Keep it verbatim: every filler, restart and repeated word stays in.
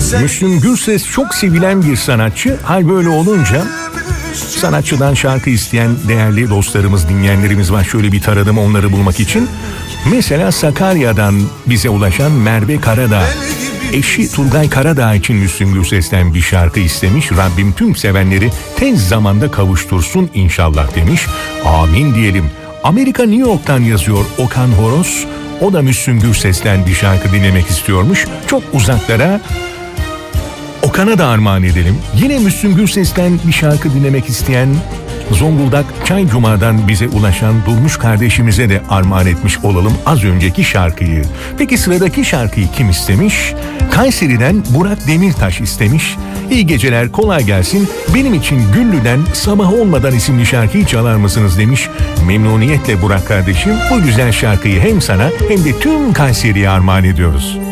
Müslüm Gürses çok sevilen bir sanatçı. Hal böyle olunca sanatçıdan şarkı isteyen değerli dostlarımız, dinleyenlerimiz var. Şöyle bir taradım onları bulmak için. Mesela Sakarya'dan bize ulaşan Merve Karadağ. Eşi Turgay Karadağ için Müslüm Gürses'ten bir şarkı istemiş. Rabbim tüm sevenleri tez zamanda kavuştursun inşallah demiş. Amin diyelim. Amerika New York'tan yazıyor Okan Horoz. O da Müslüm Gürses'ten bir şarkı dinlemek istiyormuş. Çok uzaklara Okan'a da armağan edelim. Yine Müslüm Gürses'ten bir şarkı dinlemek isteyen Zonguldak Çaycuma'dan bize ulaşan Durmuş kardeşimize de armağan etmiş olalım az önceki şarkıyı. Peki sıradaki şarkıyı kim istemiş? Kayseri'den Burak Demirtaş istemiş. İyi geceler, kolay gelsin. Benim için Güllü'den Sabah Olmadan isimli şarkıyı çalar mısınız demiş. Memnuniyetle Burak kardeşim, bu güzel şarkıyı hem sana hem de tüm Kayseri'ye armağan ediyoruz.